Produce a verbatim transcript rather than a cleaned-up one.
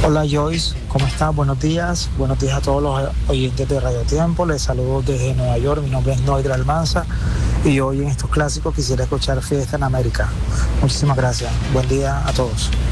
Hola Joyce, ¿cómo estás? Buenos días. Buenos días a todos los oyentes de Radio Tiempo. Les saludo desde Nueva York. Mi nombre es Noidra Almanza y hoy en estos clásicos quisiera escuchar Fiesta en América. Muchísimas gracias. Buen día a todos.